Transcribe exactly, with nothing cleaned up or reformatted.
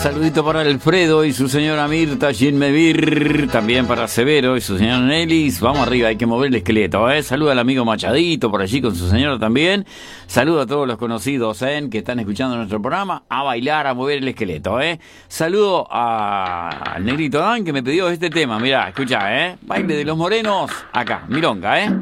Saludito para Alfredo y su señora Mirta Ginmevir, también para Severo y su señora Nelis. Vamos arriba, hay que mover el esqueleto, ¿eh? Saluda al amigo Machadito por allí con su señora también. Saludo a todos los conocidos, ¿eh? Que están escuchando nuestro programa. A bailar, a mover el esqueleto, ¿eh? Saludo a- al negrito Dan que me pidió este tema. Mirá, escuchá, ¿eh? Baile de los morenos, acá, milonga, ¿eh?